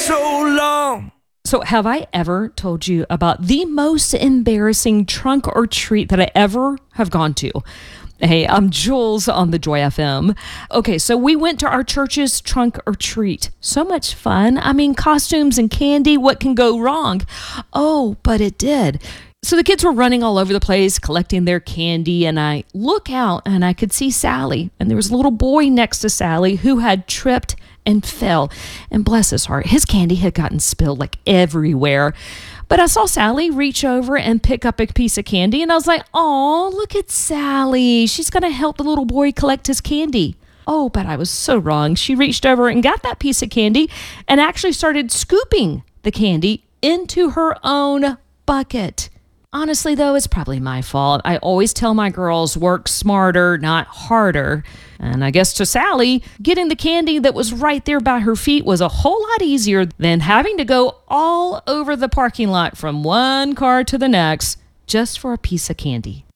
so long. So have I ever told you about the most embarrassing trunk or treat that I ever have gone to? Hey, I'm Jules on the Joy FM. Okay, so we went to our church's trunk or treat. So much fun. I mean, costumes and candy, what can go wrong? Oh, but it did. So the kids were running all over the place, collecting their candy, and I look out and I could see Sally. And there was a little boy next to Sally who had tripped and fell. And bless his heart, his candy had gotten spilled like everywhere. But I saw Sally reach over and pick up a piece of candy, and I was like, oh, look at Sally. She's going to help the little boy collect his candy. Oh, but I was so wrong. She reached over and got that piece of candy and actually started scooping the candy into her own bucket. Honestly, though, it's probably my fault. I always tell my girls, work smarter, not harder. And I guess to Sally, getting the candy that was right there by her feet was a whole lot easier than having to go all over the parking lot from one car to the next just for a piece of candy.